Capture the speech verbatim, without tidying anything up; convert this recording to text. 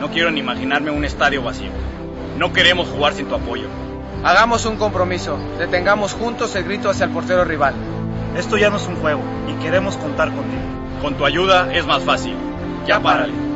No quiero ni imaginarme un estadio vacío. No queremos jugar sin tu apoyo. Hagamos un compromiso. Detengamos juntos el grito hacia el portero rival. Esto ya no es un juego y queremos contar contigo. Con tu ayuda es más fácil. Ya párale.